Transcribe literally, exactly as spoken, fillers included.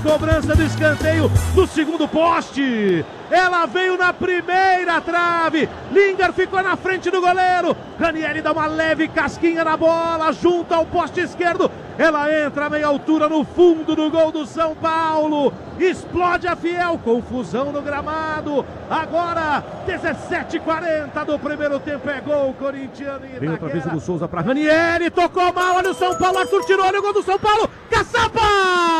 Cobrança do escanteio do segundo poste. Ela veio na primeira trave. Lingard ficou na frente do goleiro. Ranieri dá uma leve casquinha na bola, junto ao poste esquerdo. Ela entra a meia altura no fundo do gol do São Paulo. Explode a Fiel. Confusão no gramado. Agora, dezessete e quarenta do primeiro tempo. É gol corintiano. Vem outra vez o do Souza para Ranieri. Tocou mal. Olha o São Paulo. Arthur tirou. Olha o gol do São Paulo. Caçapa!